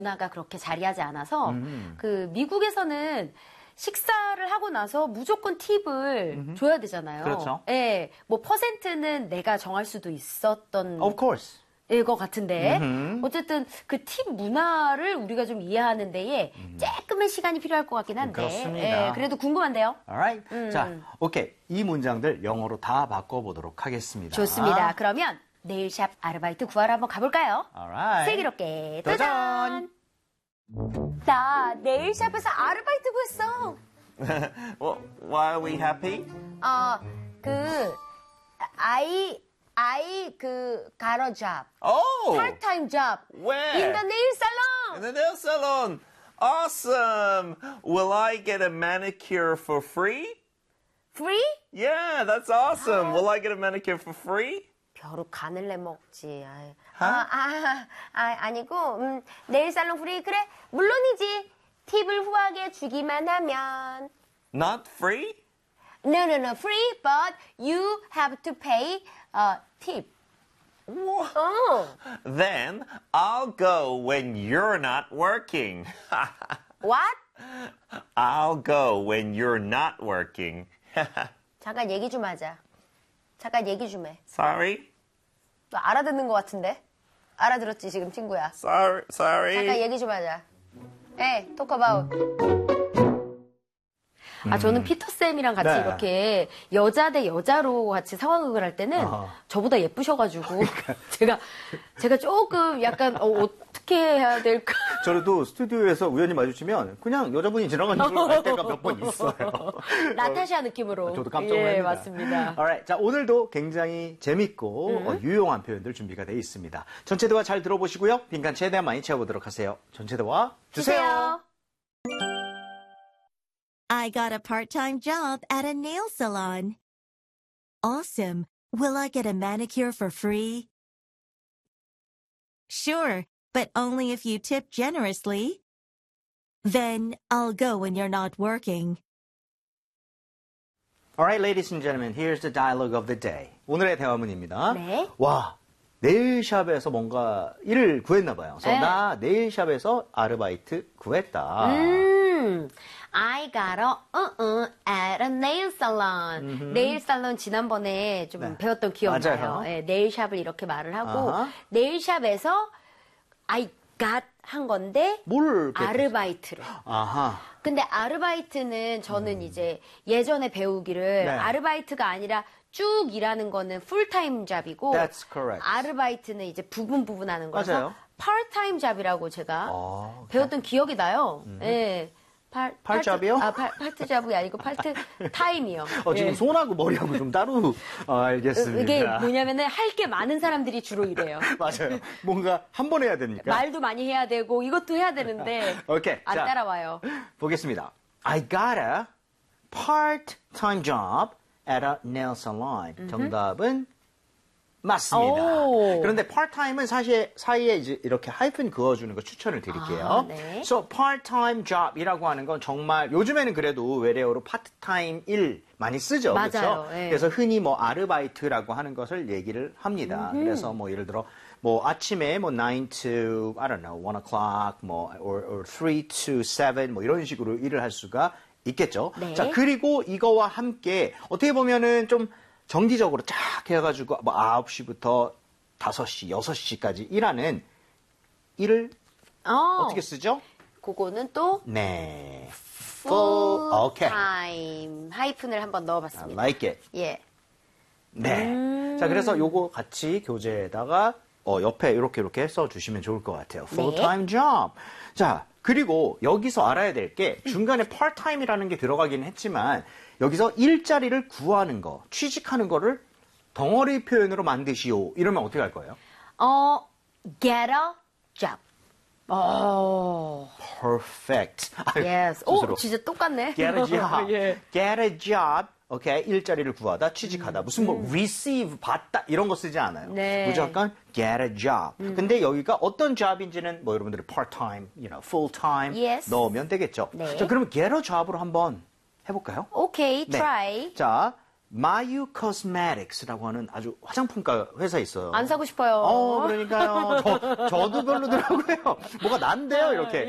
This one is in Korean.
문화가 그렇게 자리하지 않아서 그 미국에서는 식사를 하고 나서 무조건 팁을 줘야 되잖아요. 그렇죠. 예, 뭐 퍼센트는 내가 정할 수도 있었던 Of course. 것 같은데 어쨌든 그 팁 문화를 우리가 좀 이해하는 데에 조금의 시간이 필요할 것 같긴 한데 그렇습니다. 예, 그래도 궁금한데요. Alright. 자, 오케이. 이 문장들 영어로 다 바꿔보도록 하겠습니다. 좋습니다. 그러면 네일샵 아르바이트 구하러 한번 가볼까요? Alright. 슬기롭게 도전! 나 네일샵에서 아르바이트 구했어. Well, why are we happy? I got a job. Oh! Part-time job. Where? In the nail salon. In the nail salon. Awesome! Will I get a manicure for free? Free? Yeah, that's awesome. Will I get a manicure for free? 벼룩 간을 내 먹지. 아니고 네일 살롱 프리 그래 물론이지. 팁을 후하게 주기만 하면. Not free? No, free, but you have to pay tip. What? Oh. Then I'll go when you're not working. What? I'll go when you're not working. 잠깐 얘기 좀 하자. 잠깐 얘기 좀 해. Sorry? 너 알아듣는 것 같은데? 알아들었지 지금 친구야. Sorry. 잠깐 얘기 좀 하자. Hey, talk about. 저는 피터쌤이랑 같이 네. 이렇게 여자 대 여자로 같이 상황극을 할 때는 저보다 예쁘셔가지고 제가 조금 약간 어떻게 해야 될까. 저도 스튜디오에서 우연히 마주치면 그냥 여자분이 지나가는 줄 알 때가 몇 번 있어요. 나타샤 느낌으로. 저도 깜짝 놀랍니다. 예, 맞습니다. Alright. 자, 오늘도 굉장히 재밌고 유용한 표현들 준비가 되어 있습니다. 전체 대화 잘 들어보시고요. 빈칸 최대한 많이 채워보도록 하세요. 전체 대화 주세요. I got a part-time job at a nail salon. Awesome. Will I get a manicure for free? Sure, but only if you tip generously. Then I'll go when you're not working. Alright, ladies and gentlemen, here's the dialogue of the day. 오늘의 대화문입니다. 네. 와, 네일샵에서 뭔가 일을 구했나 봐요. 그래서 네. 나 네일샵에서 아르바이트 구했다. I got at a nail salon. 네일 살론 지난번에 좀 네. 배웠던 기억나요. 맞아요. 예, 네일샵을 이렇게 말을 하고 아하. 네일샵에서 I got 한 건데 뭘 아르바이트를. 아하. 근데 아르바이트는 저는 이제 예전에 배우기를 네. 아르바이트가 아니라 쭉 일하는 거는 풀타임 잡이고 That's correct. 아르바이트는 이제 부분 하는 거라서 맞아요. 파트타임 잡이라고 제가 오케이. 배웠던 기억이 나요. 예. 팔잡이요? 팔트 잡이 아니고 팔트 타임이요. 지금 예. 손하고 머리하고 좀 따로 알겠습니다. 이게 뭐냐면은 할 게 많은 사람들이 주로 이래요. 맞아요. 뭔가 한 번 해야 되니까. 말도 많이 해야 되고 이것도 해야 되는데 오케이. 안 자, 따라와요. 보겠습니다. I got a part-time job at a nail salon. 정답은 맞습니다. 오. 그런데 part-time은 사실 사이에 이제 이렇게 하이픈 그어주는 거 추천을 드릴게요. 네. So part-time job이라고 하는 건 정말 요즘에는 그래도 외래어로 part-time 일 많이 쓰죠. 맞아요. 그렇죠? 예. 그래서 흔히 뭐 아르바이트라고 하는 것을 얘기를 합니다. 그래서 뭐 예를 들어 뭐 아침에 뭐 9 to I don't know 1 o'clock 뭐 or 3 to 7 뭐 이런 식으로 일을 할 수가 있겠죠. 네. 자, 그리고 이거와 함께 어떻게 보면은 좀 정기적으로 쫙 해가지고 뭐 9시부터 5시, 6시까지 일하는 일을 어떻게 쓰죠? 그거는 또 네. full 오케이. time 하이픈을 한번 I 넣어봤습니다. like it. 예. 네. 자, 그래서 요거 같이 교재에다가 옆에 이렇게 써주시면 좋을 것 같아요. Full-time job. 자, 그리고 여기서 알아야 될 게 중간에 part-time이라는 게 들어가기는 했지만 여기서 일자리를 구하는 거, 취직하는 거를 덩어리 표현으로 만드시오. 이러면 어떻게 할 거예요? get a job. Perfect. Yes. 스스로. 진짜 똑같네. Get a job. 예. Get a job. 오케이. 일자리를 구하다, 취직하다. 무슨 뭐 receive, 받다 이런 거 쓰지 않아요. 네. 무조건 get a job. 근데 여기가 어떤 job인지는 뭐 여러분들이 part-time, full-time Yes. 넣으면 되겠죠. 네. 자, 그러면 get a job으로 한번 해볼까요? 오케이, 네. try. 자, 마유 코스메틱스라고 하는 아주 화장품가 회사 있어요. 안 사고 싶어요. 그러니까요. 저도 별로더라고요. 뭐가 난데요, 이렇게.